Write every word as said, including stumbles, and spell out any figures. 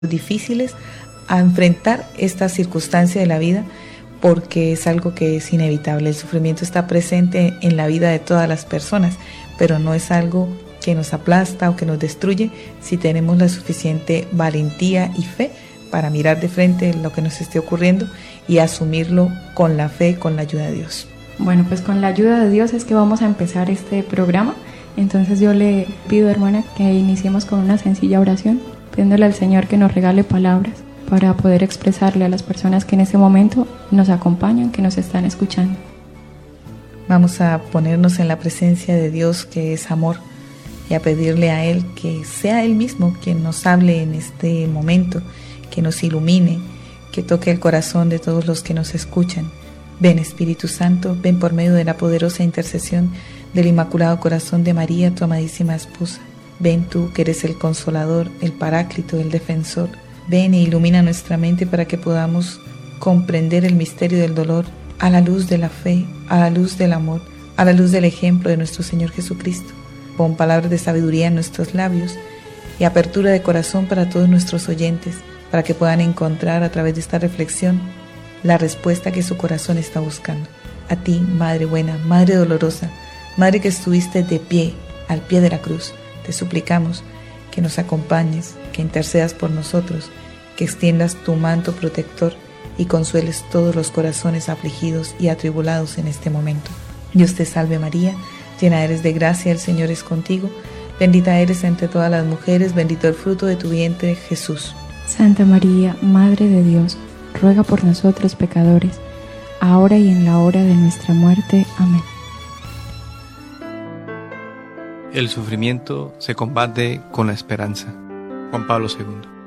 difíciles a enfrentar esta circunstancia de la vida, porque es algo que es inevitable. El sufrimiento está presente en la vida de todas las personas, pero no es algo que nos aplasta o que nos destruye si tenemos la suficiente valentía y fe para mirar de frente lo que nos esté ocurriendo y asumirlo con la fe, con la ayuda de Dios. Bueno, pues con la ayuda de Dios es que vamos a empezar este programa. Entonces yo le pido, hermana, que iniciemos con una sencilla oración, pidiéndole al Señor que nos regale palabras para poder expresarle a las personas que en este momento nos acompañan, que nos están escuchando. Vamos a ponernos en la presencia de Dios, que es amor, y a pedirle a Él que sea Él mismo quien nos hable en este momento, que nos ilumine, que toque el corazón de todos los que nos escuchan. Ven, Espíritu Santo, ven por medio de la poderosa intercesión del Inmaculado Corazón de María, tu amadísima esposa. Ven tú, que eres el Consolador, el Paráclito, el Defensor. Ven e ilumina nuestra mente para que podamos comprender el misterio del dolor a la luz de la fe, a la luz del amor, a la luz del ejemplo de nuestro Señor Jesucristo. Pon palabras de sabiduría en nuestros labios y apertura de corazón para todos nuestros oyentes, para que puedan encontrar a través de esta reflexión la respuesta que su corazón está buscando. A ti, Madre buena, Madre dolorosa, Madre que estuviste de pie, al pie de la cruz, te suplicamos que nos acompañes, que intercedas por nosotros, que extiendas tu manto protector y consueles todos los corazones afligidos y atribulados en este momento. Dios te salve María, llena eres de gracia, el Señor es contigo, bendita eres entre todas las mujeres, bendito el fruto de tu vientre, Jesús. Santa María, Madre de Dios, ruega por nosotros pecadores, ahora y en la hora de nuestra muerte. Amén. El sufrimiento se combate con la esperanza. Juan Pablo segundo.